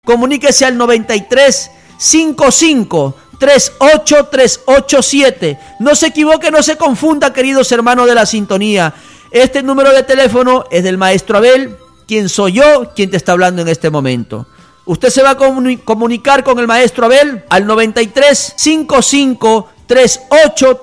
Comuníquese al 93 55 38 387. No se equivoque, no se confunda, queridos hermanos de la sintonía. Este número de teléfono es del maestro Abel, quien soy yo, quien te está hablando en este momento. Usted se va a comunicar con el maestro Abel al 93 55 38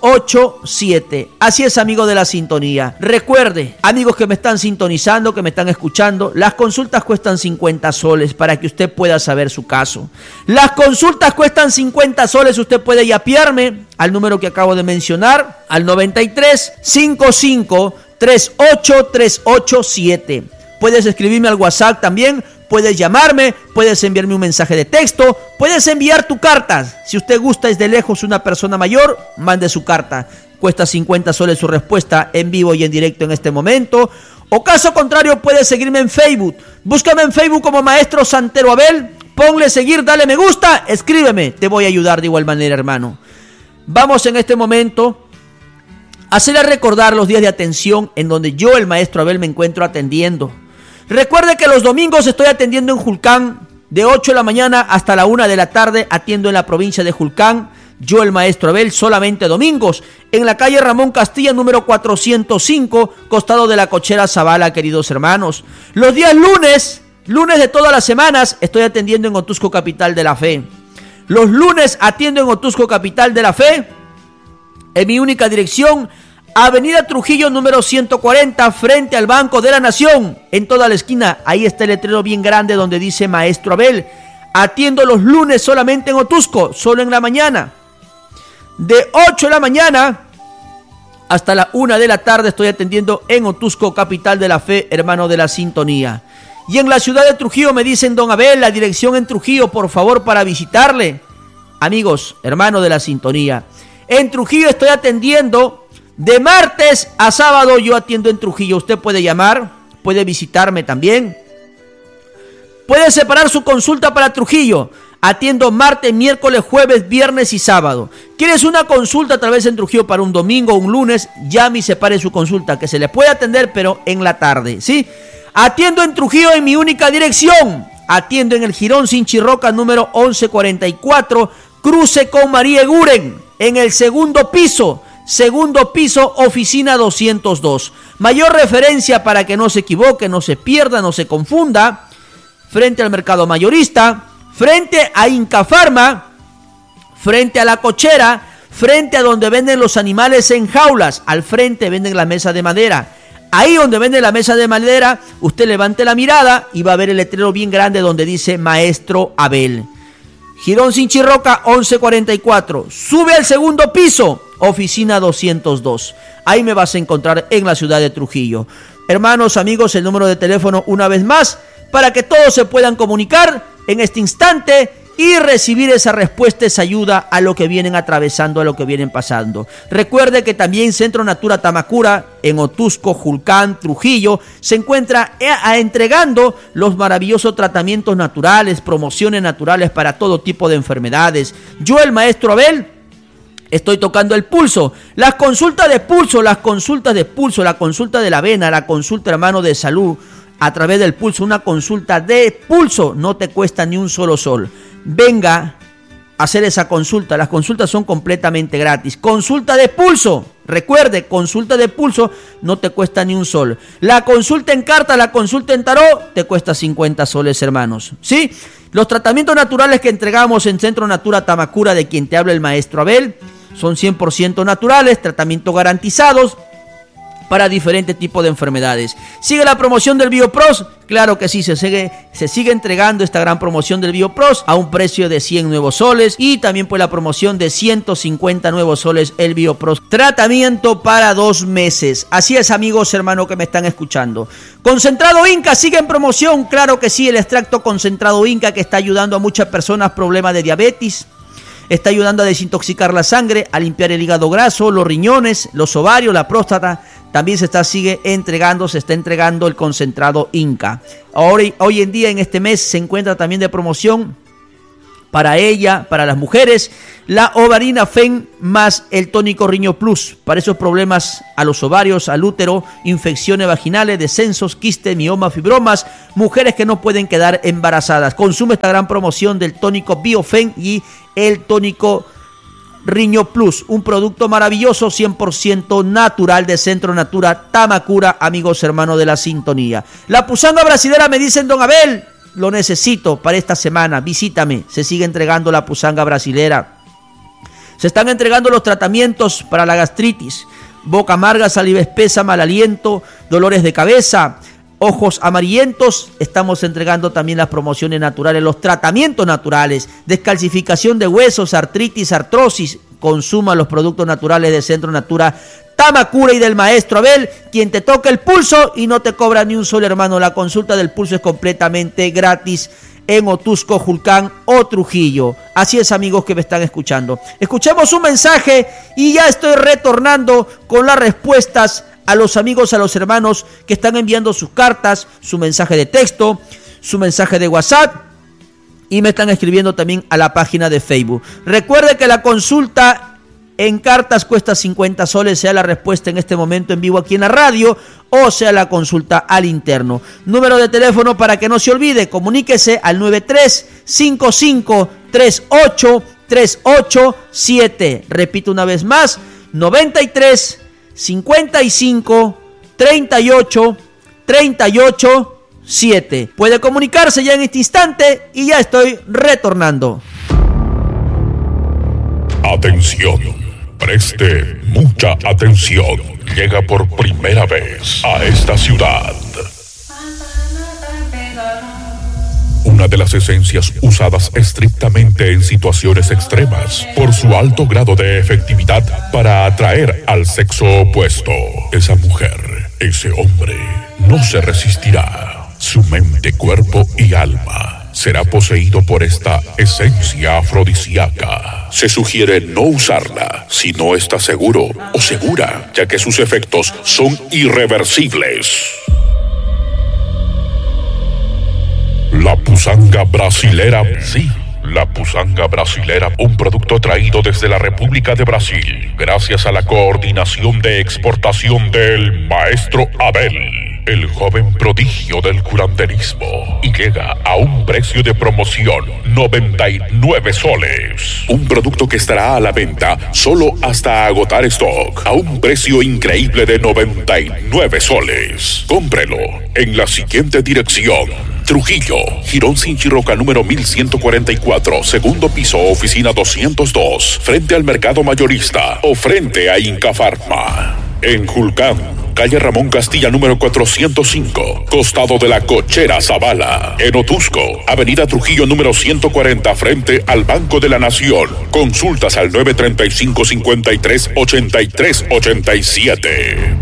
387. Así es, amigo de la sintonía. Recuerde, amigos que me están sintonizando, que me están escuchando, las consultas cuestan 50 soles para que usted pueda saber su caso. Las consultas cuestan 50 soles. Usted puede yapearme al número que acabo de mencionar, al 93 55 38 387. Puedes escribirme al WhatsApp también. Puedes llamarme, puedes enviarme un mensaje de texto, puedes enviar tu carta. Si usted gusta, es de lejos una persona mayor, mande su carta. Cuesta 50 soles su respuesta en vivo y en directo en este momento. O caso contrario, puedes seguirme en Facebook. Búscame en Facebook como Maestro Santero Abel. Ponle seguir, dale me gusta, escríbeme. Te voy a ayudar de igual manera, hermano. Vamos en este momento a hacerle recordar los días de atención en donde yo, el Maestro Abel, me encuentro atendiendo. Recuerde que los domingos estoy atendiendo en Julcán, de 8 de la mañana hasta la 1 de la tarde, atiendo en la provincia de Julcán, yo el maestro Abel, solamente domingos, en la calle Ramón Castilla, número 405, costado de la cochera Zavala, queridos hermanos. Los días lunes de todas las semanas, estoy atendiendo en Otusco, capital de la fe. Los lunes atiendo en Otusco, capital de la fe, en mi única dirección, Avenida Trujillo número 140, frente al Banco de la Nación. En toda la esquina, ahí está el letrero bien grande donde dice Maestro Abel. Atiendo los lunes solamente en Otusco, solo en la mañana. De 8 de la mañana hasta la 1 de la tarde estoy atendiendo en Otusco, capital de la fe, hermano de la sintonía. Y en la ciudad de Trujillo me dicen, don Abel, la dirección en Trujillo, por favor, para visitarle. Amigos, hermano de la sintonía, en Trujillo estoy atendiendo de martes a sábado. Yo atiendo en Trujillo. Usted puede llamar, puede visitarme también. Puede separar su consulta para Trujillo. Atiendo martes, miércoles, jueves, viernes y sábado. ¿Quieres una consulta tal vez en Trujillo para un domingo o un lunes? Llame y separe su consulta, que se le puede atender, pero en la tarde, ¿sí? Atiendo en Trujillo en mi única dirección. Atiendo en el Jirón Sinchirroca número 1144, cruce con María Eguren, en el segundo piso, oficina 202. Mayor referencia para que no se equivoque, no se pierda, no se confunda. Frente al mercado mayorista, frente a Inca Pharma, frente a la cochera, frente a donde venden los animales en jaulas. Al frente venden la mesa de madera. Ahí donde venden la mesa de madera, usted levante la mirada y va a ver el letrero bien grande donde dice Maestro Abel. Jirón Sinchirroca 1144. Sube al segundo piso, oficina 202. Ahí me vas a encontrar en la ciudad de Trujillo. Hermanos, amigos, el número de teléfono una vez más para que todos se puedan comunicar en este instante y recibir esa respuesta, esa ayuda a lo que vienen atravesando, a lo que vienen pasando. Recuerde que también Centro Natura Tamacura en Otusco, Julcán, Trujillo se encuentra entregando los maravillosos tratamientos naturales, promociones naturales para todo tipo de enfermedades. Yo, el Maestro Abel, estoy tocando el pulso, las consultas de pulso, la consulta de la vena, la consulta, hermano, de salud a través del pulso. Una consulta de pulso no te cuesta ni un solo sol. Venga a hacer esa consulta. Las consultas son completamente gratis. Consulta de pulso, recuerde, consulta de pulso no te cuesta ni un sol. La consulta en carta, la consulta en tarot te cuesta 50 soles, hermanos, ¿sí? Los tratamientos naturales que entregamos en Centro Natura Tamacura, de quien te habla el Maestro Abel, son 100% naturales, tratamientos garantizados para diferentes tipos de enfermedades. ¿Sigue la promoción del BioPros? Claro que sí, se sigue entregando esta gran promoción del BioPros a un precio de 100 nuevos soles, y también pues la promoción de 150 nuevos soles el BioPros. Tratamiento para 2 meses. Así es, amigos, hermanos que me están escuchando. Concentrado Inca sigue en promoción, claro que sí, el extracto concentrado Inca que está ayudando a muchas personas problemas de diabetes. Está ayudando a desintoxicar la sangre, a limpiar el hígado graso, los riñones, los ovarios, la próstata. También se está entregando el concentrado Inca. Hoy en día, en este mes, se encuentra también de promoción Para ella, para las mujeres, la Ovarina Fen más el tónico Riño Plus. Para esos problemas a los ovarios, al útero, infecciones vaginales, descensos, quistes, mioma, fibromas, mujeres que no pueden quedar embarazadas. Consume esta gran promoción del tónico Biofen y el tónico Riño Plus, un producto maravilloso 100% natural de Centro Natura Tamacura, amigos hermanos de la sintonía. La pusanga brasilera, me dicen, don Abel, lo necesito para esta semana, visítame. Se sigue entregando la pusanga brasilera. Se están entregando los tratamientos para la gastritis, boca amarga, saliva espesa, mal aliento, dolores de cabeza, ojos amarillentos. Estamos entregando también las promociones naturales, los tratamientos naturales, descalcificación de huesos, artritis, artrosis. Consuma los productos naturales de Centro Natura Tamacura y del maestro Abel, quien te toca el pulso y no te cobra ni un solo, hermano. La consulta del pulso es completamente gratis en Otusco, Julcán o Trujillo. Así es, amigos que me están escuchando. Escuchemos un mensaje y ya estoy retornando con las respuestas a los amigos, a los hermanos que están enviando sus cartas, su mensaje de texto, su mensaje de WhatsApp y me están escribiendo también a la página de Facebook. Recuerde que la consulta en cartas cuesta 50 soles, sea la respuesta en este momento en vivo aquí en la radio o sea la consulta al interno. Número de teléfono para que no se olvide, comuníquese al 93-55-38-387. Repito una vez más, 93 55 38 38 7. Puede comunicarse ya en este instante y ya estoy retornando. Atención, preste mucha atención. Llega por primera vez a esta ciudad una de las esencias usadas estrictamente en situaciones extremas por su alto grado de efectividad para atraer al sexo opuesto. Esa mujer, ese hombre, no se resistirá. Su mente, cuerpo y alma será poseído por esta esencia afrodisíaca. Se sugiere no usarla si no está seguro o segura, ya que sus efectos son irreversibles. La pusanga brasilera. Sí, la pusanga brasilera, un producto traído desde la República de Brasil, gracias a la coordinación de exportación del maestro Abel, el joven prodigio del curanderismo, y llega a un precio de promoción, 99 soles. Un producto que estará a la venta solo hasta agotar stock, a un precio increíble de 99 soles. Cómprelo en la siguiente dirección: Trujillo, Girón Sinchirroca número 1144, segundo piso, oficina 202, frente al mercado mayorista o frente a Inca Pharma. En Julcán, calle Ramón Castilla número 405, costado de la Cochera Zavala. En Otusco, avenida Trujillo número 140, frente al Banco de la Nación. Consultas al 935-53-83-87.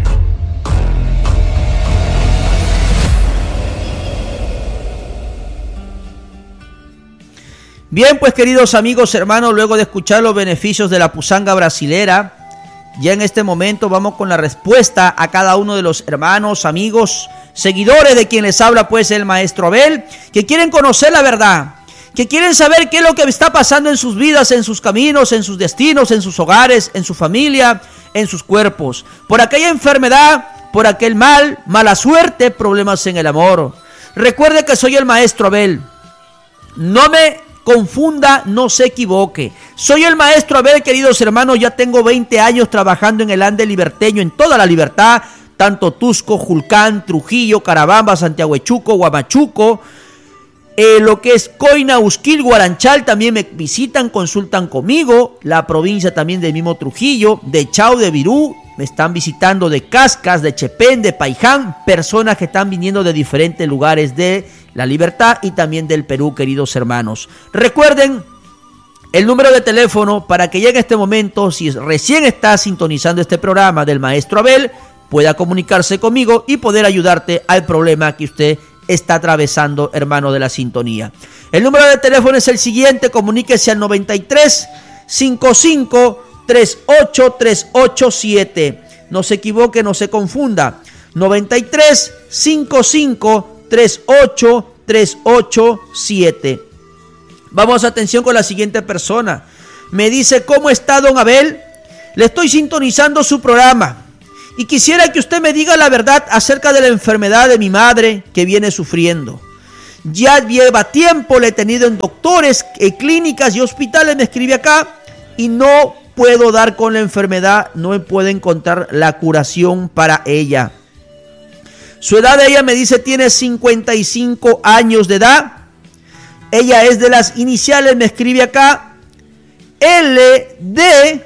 Bien, pues queridos amigos, hermanos, luego de escuchar los beneficios de la pusanga brasilera, ya en este momento vamos con la respuesta a cada uno de los hermanos, amigos, seguidores de quien les habla, pues el maestro Abel, que quieren conocer la verdad, que quieren saber qué es lo que está pasando en sus vidas, en sus caminos, en sus destinos, en sus hogares, en su familia, en sus cuerpos, por aquella enfermedad, por aquel mal, mala suerte, problemas en el amor. Recuerde que soy el maestro Abel. No me confunda, no se equivoque. Soy el maestro Abel, queridos hermanos. Ya tengo 20 años trabajando en el Ande Liberteño, en toda la Libertad, tanto Tusco, Julcán, Trujillo, Carabamba, Santiaguechuco, Huamachuco, lo que es Coina, Usquil, Guaranchal. También me visitan, consultan conmigo. La provincia también del mismo Trujillo, de Chao, de Virú. Me están visitando de Cascas, de Chepén, de Paiján. Personas que están viniendo de diferentes lugares de la Libertad y también del Perú, queridos hermanos. Recuerden el número de teléfono para que llegue este momento, si recién está sintonizando este programa del maestro Abel, pueda comunicarse conmigo y poder ayudarte al problema que usted está atravesando, hermano de la sintonía. El número de teléfono es el siguiente: comuníquese al 93 55 38 387. No se equivoque, no se confunda. 93 55 38 387. Vamos, atención con la siguiente persona. Me dice, ¿cómo está don Abel? Le estoy sintonizando su programa y quisiera que usted me diga la verdad acerca de la enfermedad de mi madre que viene sufriendo. Ya lleva tiempo, le he tenido en doctores, en clínicas y hospitales, me escribe acá, y no puedo dar con la enfermedad, no puedo encontrar la curación para ella. Su edad, ella me dice, tiene 55 años de edad. Ella es de las iniciales, me escribe acá, LDMC.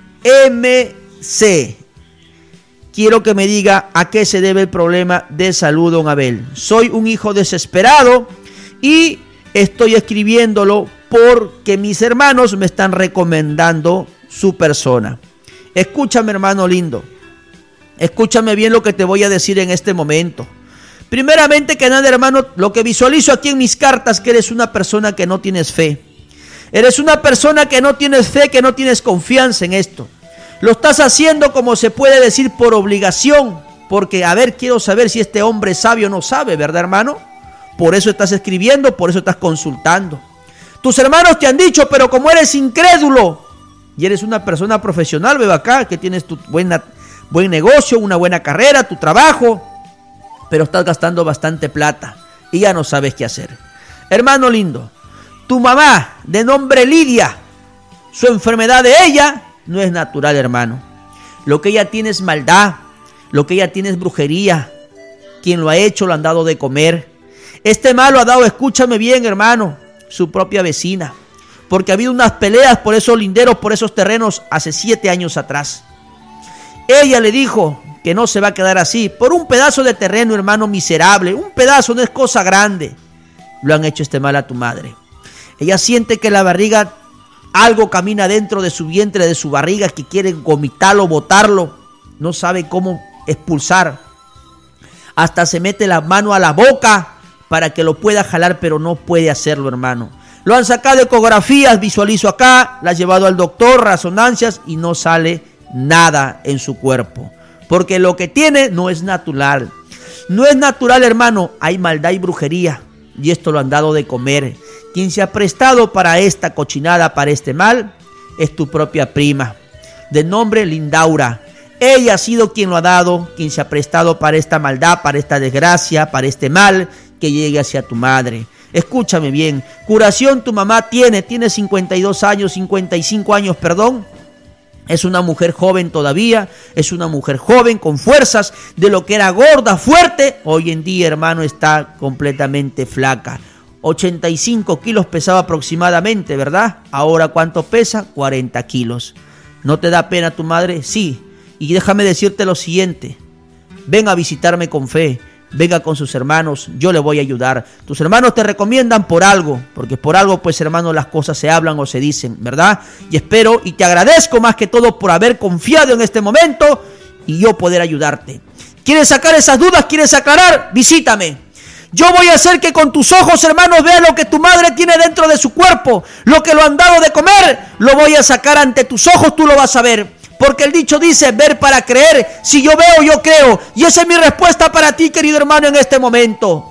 Quiero que me diga a qué se debe el problema de salud, don Abel. Soy un hijo desesperado y estoy escribiéndolo porque mis hermanos me están recomendando su persona. Escúchame, hermano lindo. Escúchame bien lo que te voy a decir en este momento. Primeramente que nada, hermano, lo que visualizo aquí en mis cartas, que eres una persona que no tienes fe. Eres una persona que no tienes fe, que no tienes confianza en esto. Lo estás haciendo, como se puede decir, por obligación. Porque, a ver, quiero saber si este hombre es sabio o no sabe, ¿verdad, hermano? Por eso estás escribiendo, por eso estás consultando. Tus hermanos te han dicho, pero como eres incrédulo y eres una persona profesional, veo acá, que tienes tu buen negocio, una buena carrera, tu trabajo, pero estás gastando bastante plata y ya no sabes qué hacer. Hermano lindo, tu mamá, de nombre Lidia, su enfermedad de ella no es natural, hermano. Lo que ella tiene es maldad, lo que ella tiene es brujería. Quien lo ha hecho lo han dado de comer. Este mal lo ha dado, escúchame bien, hermano, su propia vecina, porque ha habido unas peleas por esos linderos, por esos terrenos hace 7 años atrás. Ella le dijo que no se va a quedar así, por un pedazo de terreno, hermano, miserable, un pedazo, no es cosa grande. Lo han hecho este mal a tu madre. Ella siente que la barriga, algo camina dentro de su vientre, de su barriga, que quiere vomitarlo, botarlo, no sabe cómo expulsar. Hasta se mete la mano a la boca para que lo pueda jalar, pero no puede hacerlo, hermano. Lo han sacado de ecografías, visualizo acá, la ha llevado al doctor, resonancias, y no sale nada en su cuerpo, porque lo que tiene no es natural. No es natural, hermano, hay maldad y brujería, y esto lo han dado de comer. Quien se ha prestado para esta cochinada, para este mal, es tu propia prima, de nombre Lindaura. Ella ha sido quien lo ha dado, quien se ha prestado para esta maldad, para esta desgracia, para este mal que llegue hacia tu madre. Escúchame bien, curación tu mamá tiene 52 años, 55 años, perdón. Es una mujer joven todavía, es una mujer joven con fuerzas, de lo que era gorda, fuerte, hoy en día, hermano, está completamente flaca. 85 kilos pesaba aproximadamente, ¿verdad? Ahora, ¿cuánto pesa? 40 kilos. ¿No te da pena tu madre? Sí. Y déjame decirte lo siguiente, ven a visitarme con fe, venga con sus hermanos, yo le voy a ayudar. Tus hermanos te recomiendan por algo, porque por algo, pues, hermano, las cosas se hablan o se dicen, ¿verdad? Y espero y te agradezco más que todo por haber confiado en este momento y yo poder ayudarte. ¿Quieres sacar esas dudas? ¿Quieres aclarar? Visítame. Yo voy a hacer que con tus ojos, hermanos, veas lo que tu madre tiene dentro de su cuerpo, lo que lo han dado de comer, lo voy a sacar ante tus ojos, tú lo vas a ver. Porque el dicho dice, ver para creer. Si yo veo, yo creo. Y esa es mi respuesta para ti, querido hermano, en este momento.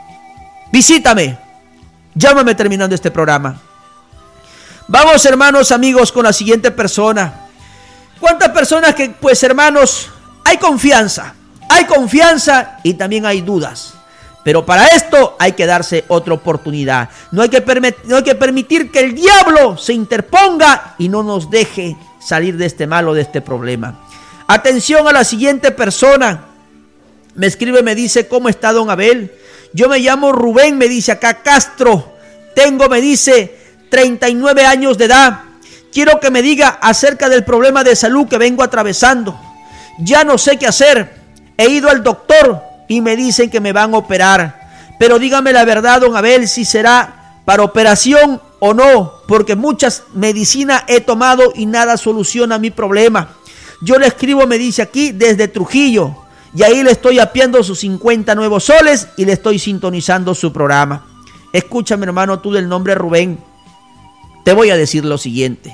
Visítame. Llámame terminando este programa. Vamos, hermanos, amigos, con la siguiente persona. ¿Cuántas personas que, pues, hermanos, hay confianza y también hay dudas? Pero para esto hay que darse otra oportunidad. No hay que permitir que el diablo se interponga y no nos deje salir de este mal o de este problema. Atención a la siguiente persona. Me escribe, me dice, ¿cómo está don Abel? Yo me llamo Rubén, me dice acá Castro. Tengo, me dice, 39 años de edad. Quiero que me diga acerca del problema de salud que vengo atravesando. Ya no sé qué hacer. He ido al doctor y me dicen que me van a operar. Pero dígame la verdad, don Abel, si será para operación o no, porque muchas medicinas he tomado y nada soluciona mi problema. Yo le escribo, me dice aquí, desde Trujillo, y ahí le estoy apiando sus 50 nuevos soles y le estoy sintonizando su programa. Escúchame, hermano, tú del nombre Rubén, te voy a decir lo siguiente.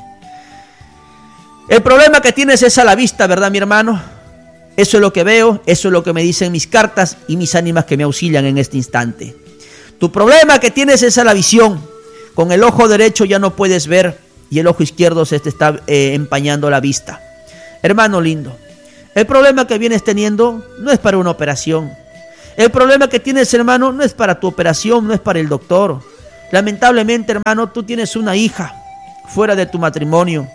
El problema que tienes es a la vista, ¿verdad, mi hermano? Eso es lo que veo, eso es lo que me dicen mis cartas y mis ánimas que me auxilian en este instante. Tu problema que tienes es a la visión. Con el ojo derecho ya no puedes ver y el ojo izquierdo se te está empañando la vista. Hermano lindo, el problema que vienes teniendo no es para una operación. El problema que tienes, hermano, no es para tu operación, no es para el doctor. Lamentablemente, hermano, tú tienes una hija fuera de tu matrimonio.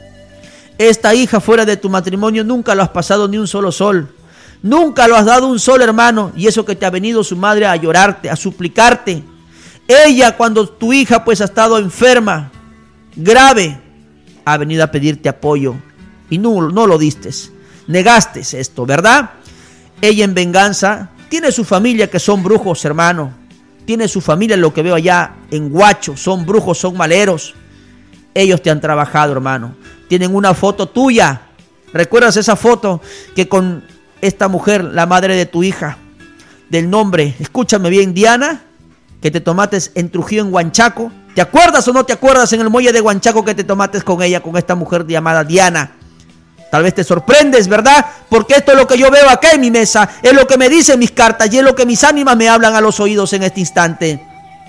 Esta hija fuera de tu matrimonio nunca lo has pasado ni un solo sol. Nunca lo has dado un sol, hermano. Y eso que te ha venido su madre a llorarte, a suplicarte. Ella, cuando tu hija pues ha estado enferma, grave, ha venido a pedirte apoyo. Y no lo diste. Negaste esto, ¿verdad? Ella en venganza tiene su familia que son brujos, hermano. Tiene su familia, lo que veo allá en Huacho, son brujos, son maleros. Ellos te han trabajado, hermano. Tienen una foto tuya. ¿Recuerdas esa foto que con esta mujer, la madre de tu hija, del nombre, escúchame bien, Diana, que te tomaste en Trujillo, en Huanchaco? ¿Te acuerdas o no te acuerdas en el muelle de Huanchaco que te tomaste con ella, con esta mujer llamada Diana? Tal vez te sorprendes, ¿verdad? Porque esto es lo que yo veo acá en mi mesa, es lo que me dicen mis cartas y es lo que mis ánimas me hablan a los oídos en este instante.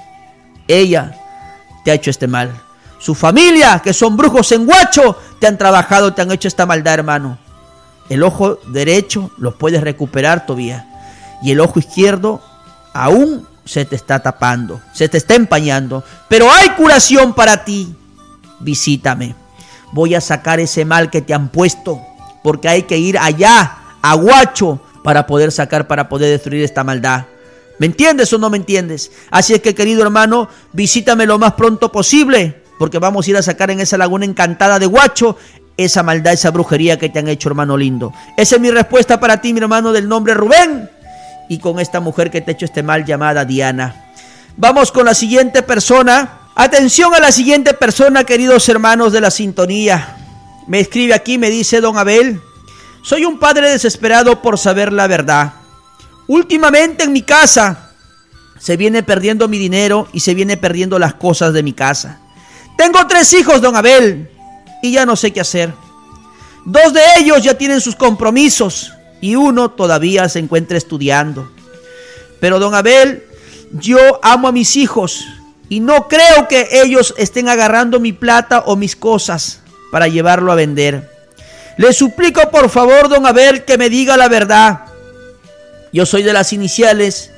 Ella te ha hecho este mal. Su familia, que son brujos en Huacho, te han trabajado, te han hecho esta maldad, hermano. El ojo derecho lo puedes recuperar todavía. Y el ojo izquierdo aún se te está tapando, se te está empañando. Pero hay curación para ti. Visítame. Voy a sacar ese mal que te han puesto, porque hay que ir allá, a Huacho, para poder sacar, para poder destruir esta maldad. ¿Me entiendes o no me entiendes? Así es que, querido hermano, visítame lo más pronto posible, porque vamos a ir a sacar en esa laguna encantada de Huacho esa maldad, esa brujería que te han hecho, hermano lindo. Esa es mi respuesta para ti, mi hermano, del nombre Rubén, y con esta mujer que te ha hecho este mal llamada Diana. Vamos con la siguiente persona. Atención a la siguiente persona, queridos hermanos de la sintonía. Me escribe aquí, me dice: don Abel, soy un padre desesperado por saber la verdad. Últimamente en mi casa se viene perdiendo mi dinero y se viene perdiendo las cosas de mi casa. Tengo 3 hijos, don Abel, y ya no sé qué hacer. 2 de ellos ya tienen sus compromisos y uno todavía se encuentra estudiando. Pero, don Abel, yo amo a mis hijos y no creo que ellos estén agarrando mi plata o mis cosas para llevarlo a vender. Le suplico por favor, don Abel, que me diga la verdad. Yo soy de las iniciales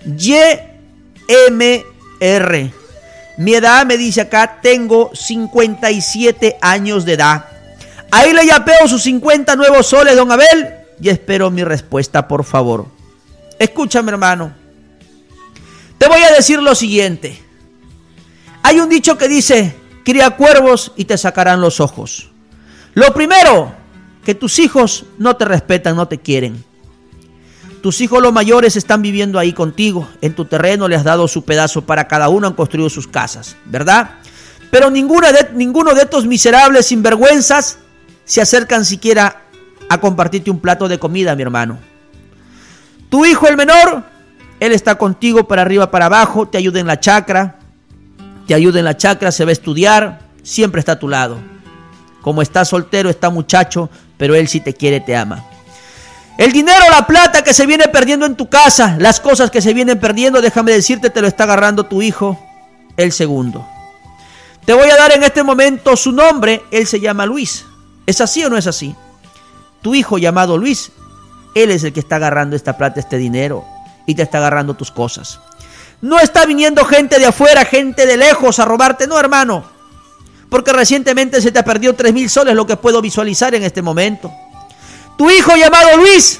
YMR. Mi edad, me dice acá, tengo 57 años de edad. Ahí le yapeo sus 50 nuevos soles, don Abel, y espero mi respuesta, por favor. Escúchame, hermano. Te voy a decir lo siguiente. Hay un dicho que dice: cría cuervos y te sacarán los ojos. Lo primero, que tus hijos no te respetan, no te quieren. Tus hijos los mayores están viviendo ahí contigo, en tu terreno, le has dado su pedazo para cada uno, han construido sus casas, ¿verdad? Pero ninguno de estos miserables sinvergüenzas se acercan siquiera a compartirte un plato de comida, mi hermano. Tu hijo, el menor, él está contigo para arriba, para abajo, te ayuda en la chacra, se va a estudiar, siempre está a tu lado. Como está soltero, está muchacho, pero él sí te quiere, te ama. El dinero, la plata que se viene perdiendo en tu casa, las cosas que se vienen perdiendo, déjame decirte, te lo está agarrando tu hijo, el segundo. Te voy a dar en este momento su nombre, él se llama Luis. ¿Es así o no es así? Tu hijo llamado Luis, él es el que está agarrando esta plata, este dinero, y te está agarrando tus cosas. No está viniendo gente de afuera, gente de lejos a robarte, no, hermano, porque recientemente se te ha perdido 3,000 soles, lo que puedo visualizar en este momento. Tu hijo llamado Luis,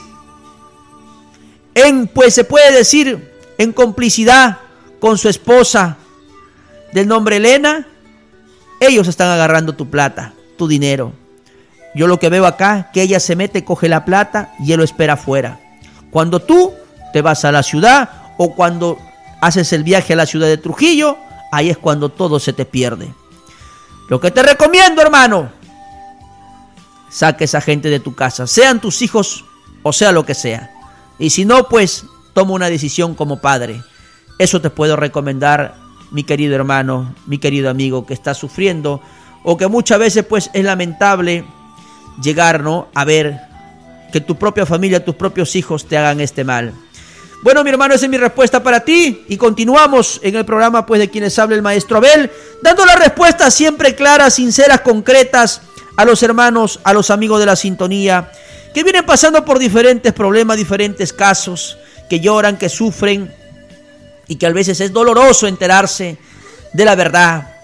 pues se puede decir, en complicidad con su esposa del nombre Elena, ellos están agarrando tu plata, tu dinero. Yo lo que veo acá, que ella se mete, coge la plata y él lo espera afuera. Cuando tú te vas a la ciudad o cuando haces el viaje a la ciudad de Trujillo, ahí es cuando todo se te pierde. Lo que te recomiendo, hermano, saque a esa gente de tu casa, sean tus hijos o sea lo que sea. Y si no, pues toma una decisión como padre. Eso te puedo recomendar, mi querido hermano, mi querido amigo que está sufriendo o que muchas veces pues es lamentable llegar, ¿no?, a ver que tu propia familia, tus propios hijos te hagan este mal. Bueno, mi hermano, esa es mi respuesta para ti. Y continuamos en el programa, pues, de quienes habla el maestro Abel, dando las respuestas siempre claras, sinceras, concretas a los hermanos, a los amigos de la sintonía, que vienen pasando por diferentes problemas, diferentes casos, que lloran, que sufren, y que a veces es doloroso enterarse de la verdad.